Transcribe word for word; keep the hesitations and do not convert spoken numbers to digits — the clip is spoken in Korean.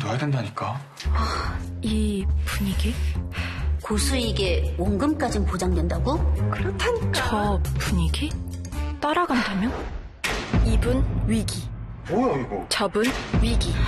줘야 된다니까. 아, 이 분위기? 고수익에 원금까진 보장된다고? 그렇다니까. 저 분위기? 따라간다면? 이분 위기. 뭐야 이거? 저분 위기.